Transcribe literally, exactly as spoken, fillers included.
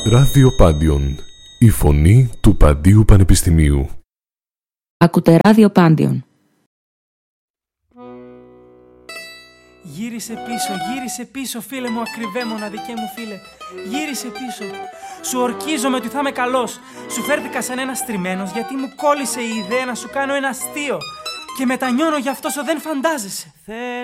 Ράδιο Πάντιον, η φωνή του Παντίου Πανεπιστημίου. Ακούτε Ράδιο Πάντιον. Γύρισε πίσω, γύρισε πίσω, φίλε μου, ακριβέ μοναδικέ μου φίλε. Γύρισε πίσω. Σου ορκίζομαι ότι θα είμαι καλός. Σου φέρθηκα σαν ένας τριμμένος γιατί μου κόλλησε η ιδέα να σου κάνω ένα αστείο. Και μετανιώνω γι' αυτό σου δεν φαντάζεσαι.